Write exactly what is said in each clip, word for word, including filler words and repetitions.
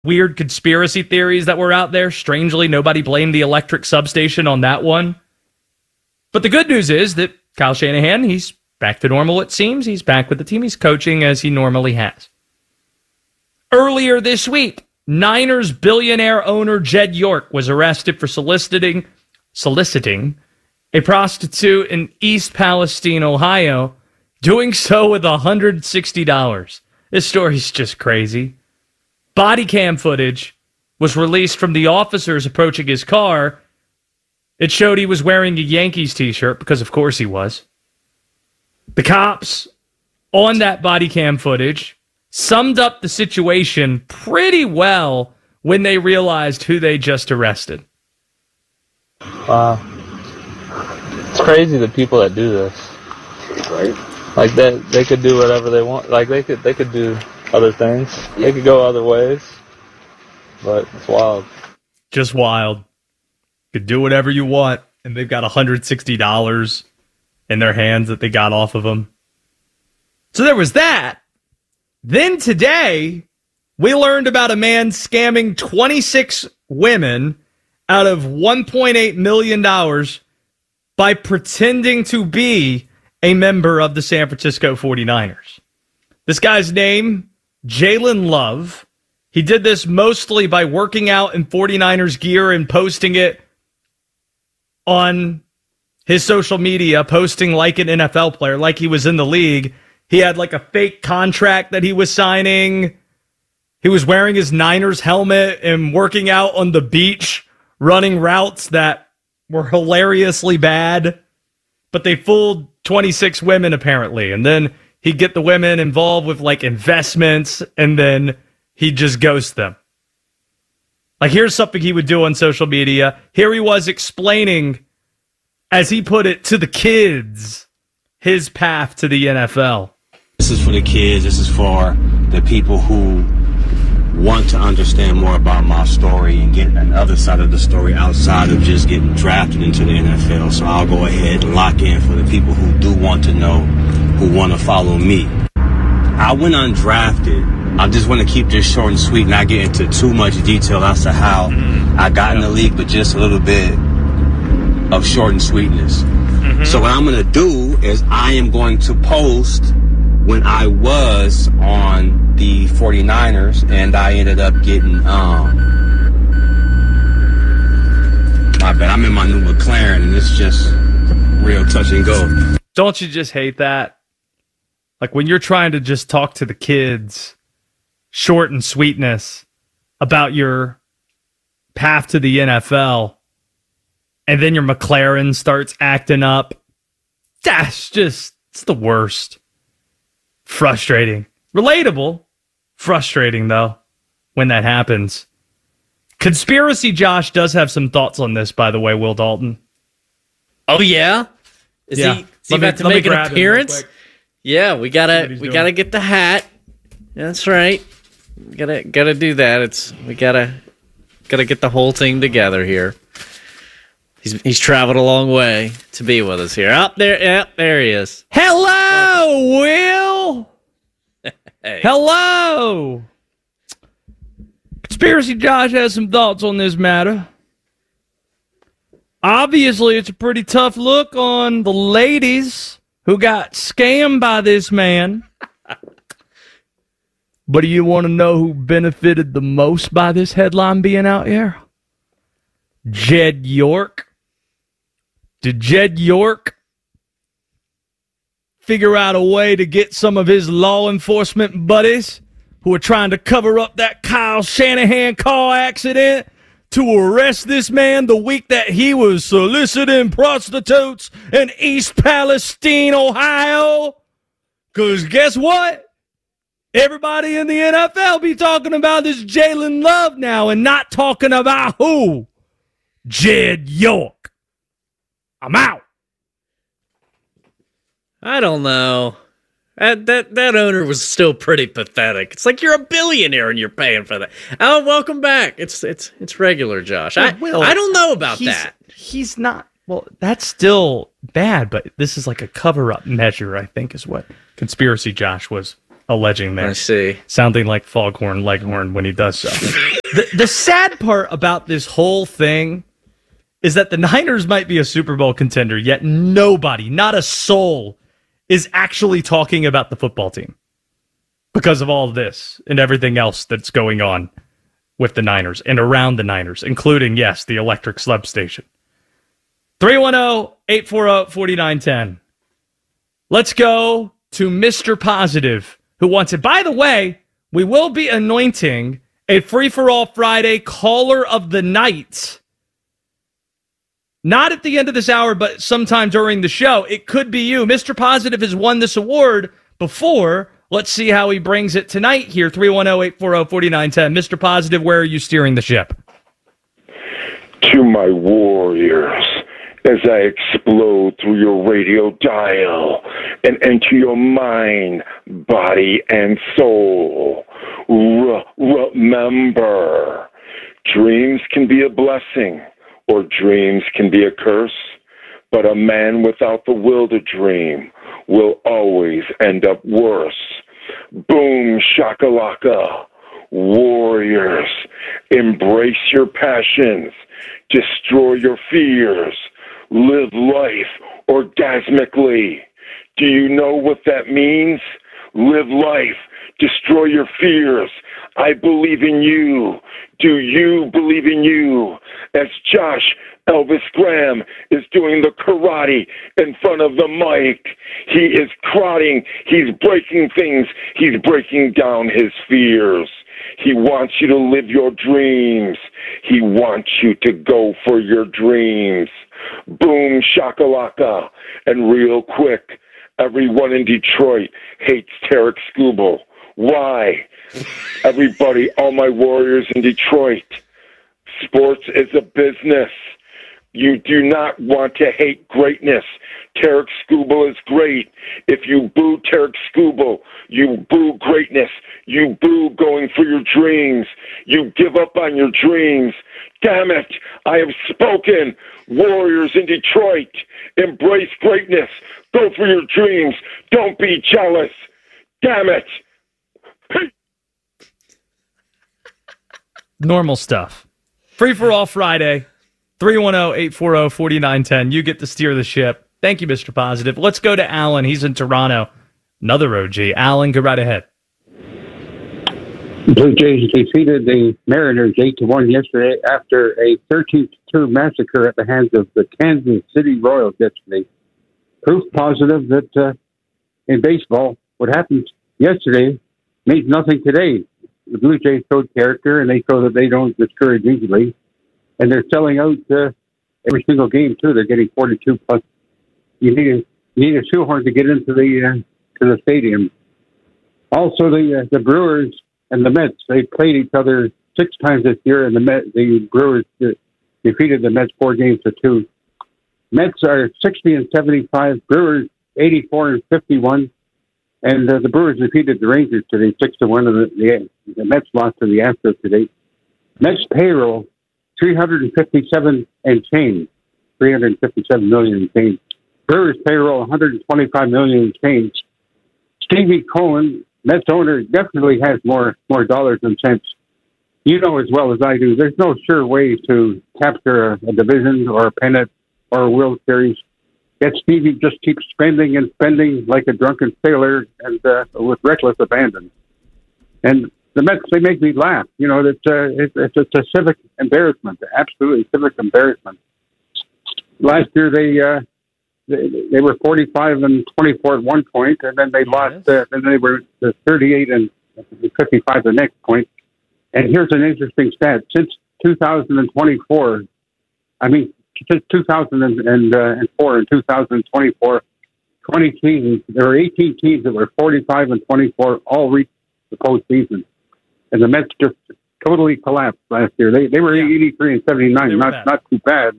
weird conspiracy theories that were out there. Strangely, nobody blamed the electric substation on that one. But the good news is that Kyle Shanahan, he's back to normal, it seems. He's back with the team. He's coaching as he normally has. Earlier this week, Niners billionaire owner Jed York was arrested for soliciting soliciting a prostitute in East Palestine, Ohio, doing so with one hundred sixty dollars. This story's just crazy. Body cam footage was released from the officers approaching his car. It showed he was wearing a Yankees t-shirt, because of course he was. The cops on that body cam footage summed up the situation pretty well when they realized who they just arrested. Wow. It's crazy the people that do this. Right? Like that, they could do whatever they want. Like they could, they could do other things. Yeah. They could go other ways. But it's wild. Just wild. Could do whatever you want, and they've got one hundred sixty dollars in their hands that they got off of them. So there was that. Then today, we learned about a man scamming twenty-six women out of one point eight million dollars by pretending to be a member of the San Francisco forty-niners. This guy's name, Jalen Love. He did this mostly by working out in forty-niners gear and posting it on his social media, posting like an N F L player, like he was in the league. He had like a fake contract that he was signing. He was wearing his Niners helmet and working out on the beach, running routes that were hilariously bad. But they fooled twenty-six women, apparently. And then he'd get the women involved with like investments, and then he'd just ghost them. Like, here's something he would do on social media. Here he was explaining, as he put it, to the kids, his path to the N F L. This is for the kids. This is for the people who want to understand more about my story and get another side of the story outside of just getting drafted into the N F L. So I'll go ahead and lock in for the people who do want to know, who want to follow me. I went undrafted. I just want to keep this short and sweet, not get into too much detail as to how mm-hmm. I got in the league, but just a little bit of short and sweetness. Mm-hmm. So what I'm going to do is I am going to post when I was on the forty-niners and I ended up getting, um, my bad, I'm in my new McLaren and it's just real touch and go. Don't you just hate that? Like when you're trying to just talk to the kids, short and sweetness about your path to the N F L, and then your McLaren starts acting up. That's just, it's the worst. Frustrating. Relatable. Frustrating, though, when that happens. Conspiracy Josh does have some thoughts on this, by the way, Will Dalton. Oh, yeah? Is yeah. he, is he about me, to make an appearance? Yeah, we gotta we doing. gotta get the hat. That's right. Gotta gotta do that. It's we gotta gotta get the whole team together here. He's he's traveled a long way to be with us here. Up there, yeah, there he is. Hello, Will. Hey. Hello. Conspiracy Josh has some thoughts on this matter. Obviously, it's a pretty tough look on the ladies who got scammed by this man. But do you want to know who benefited the most by this headline being out here? Jed York. Did Jed York figure out a way to get some of his law enforcement buddies who are trying to cover up that Kyle Shanahan car accident to arrest this man the week that he was soliciting prostitutes in East Palestine, Ohio? Because guess what? Everybody in the N F L be talking about this Jalen Love now and not talking about who? Jed York. I'm out. I don't know. That, that that owner was still pretty pathetic. It's like you're a billionaire and you're paying for that. Oh, welcome back. It's it's it's regular, Josh. I Will, I don't know about he's, that. He's not. Well, that's still bad, but this is like a cover-up measure, I think, is what Conspiracy Josh was alleging there. I see. Sounding like Foghorn Leghorn when he does so. the, the sad part about this whole thing is that the Niners might be a Super Bowl contender, yet nobody, not a soul, is actually talking about the football team because of all of this and everything else that's going on with the Niners and around the Niners, including, yes, the electric substation. three one zero, eight four zero, four nine one zero. Let's go to Mister Positive, who wants it. By the way, we will be anointing a Free-for-All Friday Caller of the Night. Not at the end of this hour, but sometime during the show. It could be you. Mister Positive has won this award before. Let's see how he brings it tonight here. three one zero, eight four zero, four nine one zero. Mister Positive, where are you steering the ship? To my warriors, as I explode through your radio dial and enter your mind, body, and soul. R- remember, dreams can be a blessing or dreams can be a curse, but a man without the will to dream will always end up worse. Boom shakalaka. Warriors, embrace your passions, destroy your fears, live life orgasmically. Do you know what that means? Live life, destroy your fears. I believe in you. Do you believe in you? As Josh Elvis Graham is doing the karate in front of the mic, he is crotting, he's breaking things, he's breaking down his fears. He wants you to live your dreams. He wants you to go for your dreams. Boom shakalaka. And real quick, everyone in Detroit hates Tarek Skubal. Why? Everybody, all my warriors in Detroit, sports is a business. You do not want to hate greatness. Tarek Skubal is great. If you boo Tarek Skubal, you boo greatness. You boo going for your dreams. You give up on your dreams. Damn it, I have spoken. Warriors in Detroit, embrace greatness. Go for your dreams. Don't be jealous. Damn it. Normal stuff. Free for all Friday. three one zero, eight four zero, four nine one zero. You get to steer the ship. Thank you, Mister Positive. Let's go to Alan. He's in Toronto. Another O G. Alan, go right ahead. Blue Jays defeated the Mariners eight to one yesterday after a thirteen to two massacre at the hands of the Kansas City Royals yesterday. Proof positive that uh, in baseball, what happened yesterday means nothing today. The Blue Jays showed character, and they show that they don't discourage easily. And they're selling out uh, every single game, too. They're getting forty-two plus. You need a, you need a shoehorn to get into the uh, to the stadium. Also, the uh, the Brewers and the Mets, they played each other six times this year, and the Met, the Brewers uh, defeated the Mets four games to two. Mets are sixty and seventy-five, Brewers eighty-four and fifty-one, and uh, the Brewers defeated the Rangers today six to one, and the, the, the Mets lost to the Astros today. Mets payroll three hundred fifty-seven and change, three hundred fifty-seven million and change. Brewers payroll one hundred twenty-five million and change. Stevie Cohen, Mets owner, definitely has more more dollars and cents. You know as well as I do, there's no sure way to capture a, a division or a pennant or a World Series. Yet Stevie just keeps spending and spending like a drunken sailor and uh, with reckless abandon. And the Mets, they make me laugh. You know, it's a, it's, it's, it's a civic embarrassment, absolutely civic embarrassment. Last year, they uh, they, they were forty-five and twenty-four at one point, and then they lost, uh, and they were thirty-eight and fifty-five the next point. And here's an interesting stat. Since two thousand twenty-four, I mean, since two thousand four and two thousand twenty-four, twenty teams, there were eighteen teams that were forty-five and twenty-four, all reached the postseason. And the Mets just totally collapsed last year. They they were yeah. eighty-three and seventy-nine, not bad. not too bad,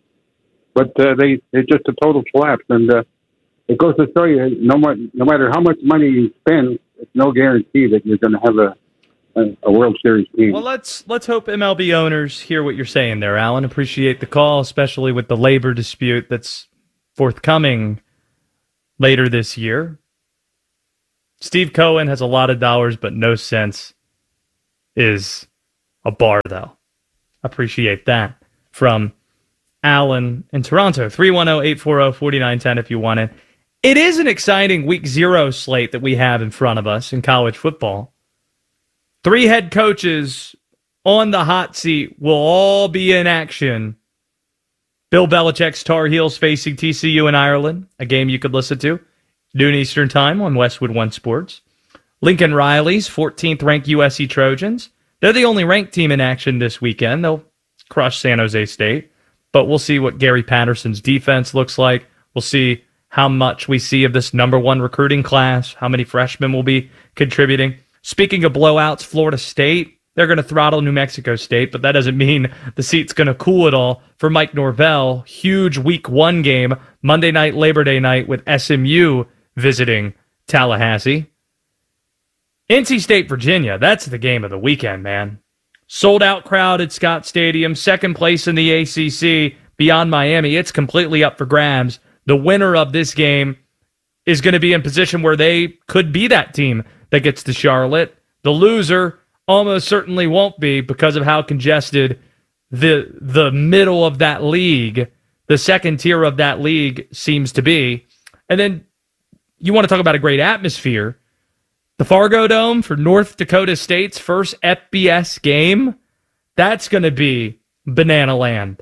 but uh, they they just a total collapse. And uh, it goes to show you, no more, no matter how much money you spend, it's no guarantee that you're going to have a, a a World Series team. Well, let's let's hope M L B owners hear what you're saying there, Alan. Appreciate the call, especially with the labor dispute that's forthcoming later this year. Steve Cohen has a lot of dollars, but no sense is a bar, though. Appreciate that. From Alan in Toronto, three one zero, eight four zero, four nine one zero if you want it. It is an exciting week zero slate that we have in front of us in college football. Three head coaches on the hot seat will all be in action. Bill Belichick's Tar Heels facing T C U in Ireland, a game you could listen to, noon Eastern time on Westwood One Sports. Lincoln Riley's fourteenth ranked U S C Trojans. They're the only ranked team in action this weekend. They'll crush San Jose State, but we'll see what Gary Patterson's defense looks like. We'll see how much we see of this number one recruiting class, how many freshmen will be contributing. Speaking of blowouts, Florida State, they're going to throttle New Mexico State, but that doesn't mean the seat's going to cool at all for Mike Norvell. Huge week one game, Monday night, Labor Day night, with S M U visiting Tallahassee. N C State, Virginia, that's the game of the weekend, man. Sold out crowd at Scott Stadium, second place in the A C C beyond Miami. It's completely up for grabs. The winner of this game is going to be in position where they could be that team that gets to Charlotte. The loser almost certainly won't be because of how congested the the middle of that league, the second tier of that league seems to be. And then you want to talk about a great atmosphere. The Fargo Dome for North Dakota State's first F B S game, that's going to be Banana Land.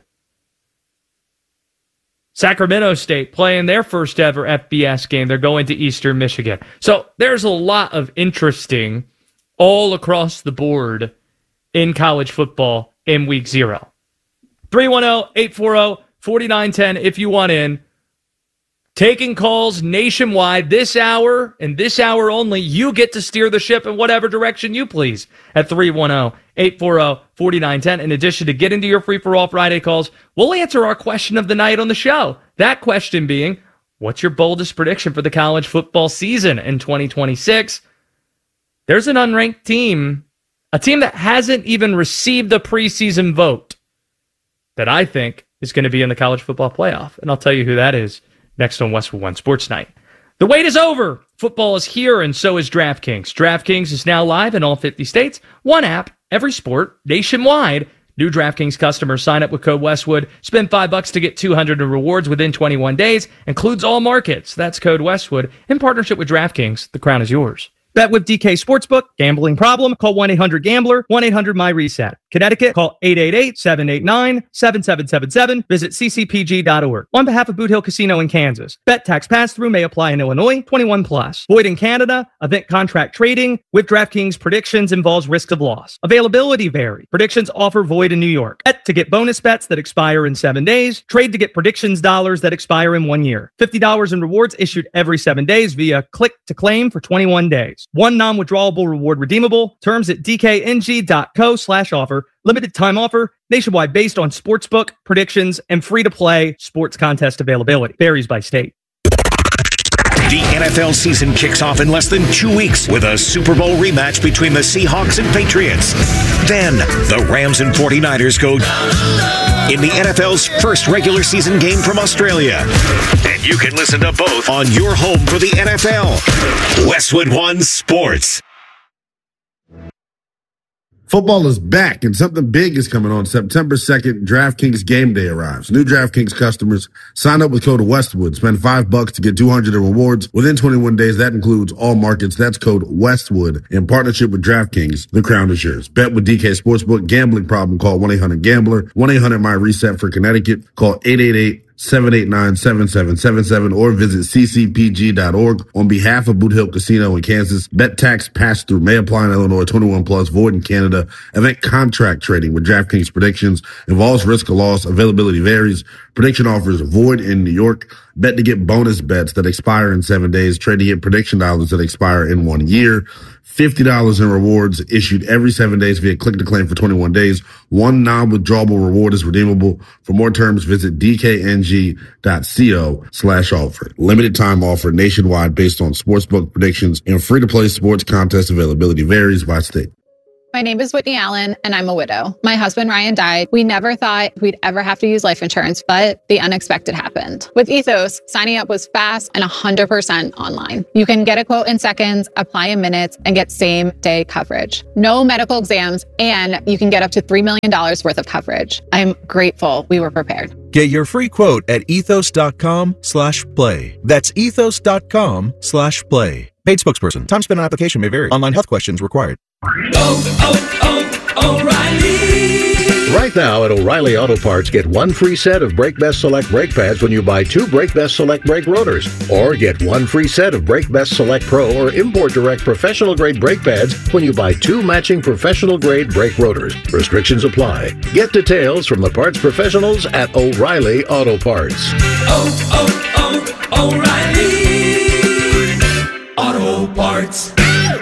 Sacramento State playing their first ever F B S game. They're going to Eastern Michigan. So there's a lot of interesting all across the board in college football in week zero. three one zero, eight four zero, four nine one zero if you want in. Taking calls nationwide this hour and this hour only. You get to steer the ship in whatever direction you please at three one zero, eight four zero, four nine one zero. In addition to getting to your free-for-all Friday calls, we'll answer our question of the night on the show. That question being, what's your boldest prediction for the college football season in twenty twenty-six? There's an unranked team, a team that hasn't even received a preseason vote, that I think is going to be in the college football playoff. And I'll tell you who that is next on Westwood One Sports Night. The wait is over. Football is here, and so is DraftKings. DraftKings is now live in all fifty states. One app, every sport, nationwide. New DraftKings customers sign up with code Westwood. Spend five bucks to get two hundred in rewards within twenty-one days. Includes all markets. That's code Westwood. In partnership with DraftKings, the crown is yours. Bet with D K Sportsbook. Gambling problem? Call one eight hundred gambler, one eight hundred my reset. Connecticut, call eight eight eight, seven eight nine, seven seven seven seven. Visit c c p g dot org. On behalf of Boot Hill Casino in Kansas. Bet tax pass-through may apply in Illinois. twenty-one plus. Void in Canada. Event contract trading with DraftKings predictions involves risk of loss. Availability vary. Predictions offer void in New York. Bet to get bonus bets that expire in seven days. Trade to get predictions dollars that expire in one year. fifty dollars in rewards issued every seven days via click to claim for twenty-one days. One non-withdrawable reward redeemable. Terms at d k n g dot co slash offer. Limited time offer. Nationwide based on sportsbook, predictions, and free-to-play sports contest availability. Varies by state. The N F L season kicks off in less than two weeks with a Super Bowl rematch between the Seahawks and Patriots. Then, the Rams and forty-niners go in the N F L's first regular season game from Australia. And you can listen to both on your home for the N F L. Westwood One Sports. Football is back, and something big is coming on September second. DraftKings Game Day arrives. New DraftKings customers sign up with code Westwood. Spend five bucks to get two hundred in rewards within twenty-one days. That includes all markets. That's code Westwood in partnership with DraftKings. The crown is yours. Bet with D K Sportsbook. Gambling problem? Call one eight hundred gambler. one eight hundred my reset for Connecticut. Call eight eight eight, seven eight nine, seven seven seven seven or visit c c p g dot org. On behalf of Boot Hill Casino in Kansas, bet tax pass-through may apply in Illinois. twenty-one plus, void in Canada. Event contract trading with DraftKings predictions involves risk of loss. Availability varies. Prediction offers void in New York. Bet to get bonus bets that expire in seven days. Trade to get prediction dollars that expire in one year. fifty dollars in rewards issued every seven days via click to claim for twenty-one days. One non-withdrawable reward is redeemable. For more terms, visit d k n g dot co slash offer. Limited time offer nationwide based on sportsbook predictions and free-to-play sports contest availability varies by state. My name is Whitney Allen, and I'm a widow. My husband, Ryan, died. We never thought we'd ever have to use life insurance, but the unexpected happened. With Ethos, signing up was fast and one hundred percent online. You can get a quote in seconds, apply in minutes, and get same-day coverage. No medical exams, and you can get up to three million dollars worth of coverage. I'm grateful we were prepared. Get your free quote at ethos.com slash play. That's ethos.com slash play. Paid spokesperson. Time spent on application may vary. Online health questions required. Oh, oh, oh, O'Reilly! Right now at O'Reilly Auto Parts, get one free set of Brake Best Select brake pads when you buy two Brake Best Select brake rotors. Or get one free set of Brake Best Select Pro or Import Direct professional grade brake pads when you buy two matching professional grade brake rotors. Restrictions apply. Get details from the parts professionals at O'Reilly Auto Parts. Oh, oh, oh, O'Reilly Auto Parts.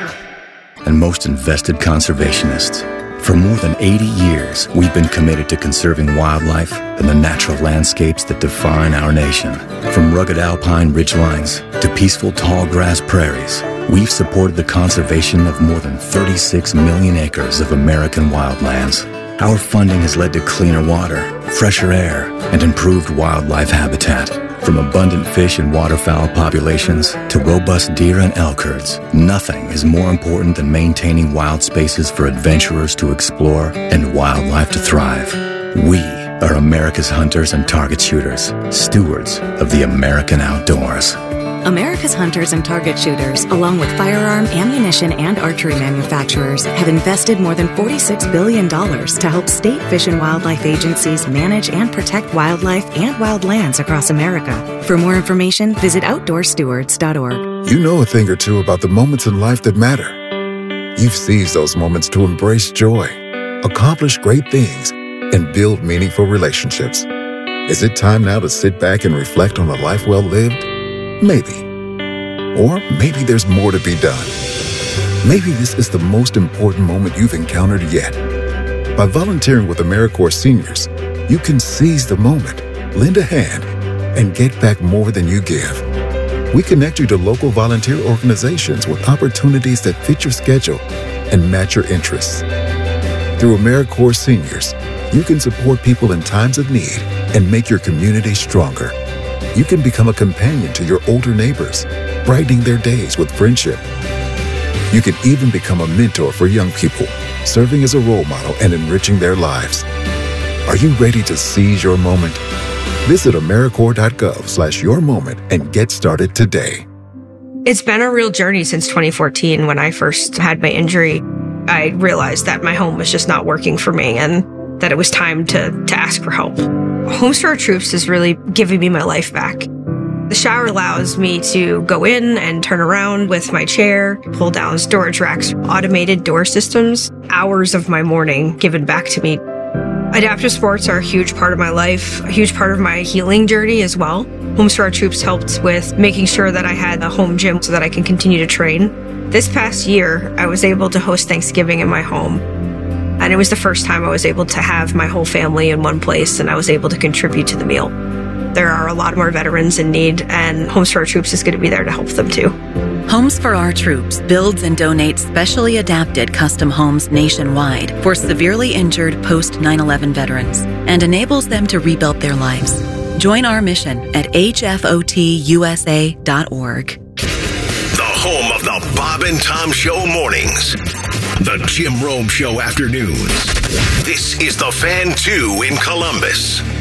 And most invested conservationists. For more than eighty years, we've been committed to conserving wildlife and the natural landscapes that define our nation. From rugged alpine ridgelines to peaceful tall grass prairies, we've supported the conservation of more than thirty-six million acres of American wildlands. Our funding has led to cleaner water, fresher air, and improved wildlife habitat. From abundant fish and waterfowl populations to robust deer and elk herds, nothing is more important than maintaining wild spaces for adventurers to explore and wildlife to thrive. We are America's hunters and target shooters, stewards of the American outdoors. America's hunters and target shooters, along with firearm, ammunition, and archery manufacturers, have invested more than forty-six billion dollars to help state fish and wildlife agencies manage and protect wildlife and wild lands across America. For more information, visit outdoor stewards dot org. You know a thing or two about the moments in life that matter. You've seized those moments to embrace joy, accomplish great things, and build meaningful relationships. Is it time now to sit back and reflect on a life well lived? Maybe. Or maybe there's more to be done. Maybe this is the most important moment you've encountered yet. By volunteering with AmeriCorps Seniors, you can seize the moment, lend a hand, and get back more than you give. We connect you to local volunteer organizations with opportunities that fit your schedule and match your interests. Through AmeriCorps Seniors, you can support people in times of need and make your community stronger. You can become a companion to your older neighbors, brightening their days with friendship. You can even become a mentor for young people, serving as a role model and enriching their lives. Are you ready to seize your moment? Visit AmeriCorps.gov slash your moment and get started today. It's been a real journey since twenty fourteen. When I first had my injury, I realized that my home was just not working for me and that it was time to, to ask for help. Homes for Our Troops is really giving me my life back. The shower allows me to go in and turn around with my chair, pull down storage racks, automated door systems, hours of my morning given back to me. Adaptive sports are a huge part of my life, a huge part of my healing journey as well. Homes for Our Troops helped with making sure that I had a home gym so that I can continue to train. This past year, I was able to host Thanksgiving in my home. And it was the first time I was able to have my whole family in one place, and I was able to contribute to the meal. There are a lot more veterans in need, and Homes for Our Troops is going to be there to help them too. Homes for Our Troops builds and donates specially adapted custom homes nationwide for severely injured post nine eleven veterans and enables them to rebuild their lives. Join our mission at H F O T U S A dot org. The home of the Bob and Tom Show mornings. The Jim Rome Show afternoons. This is The Fan two in Columbus.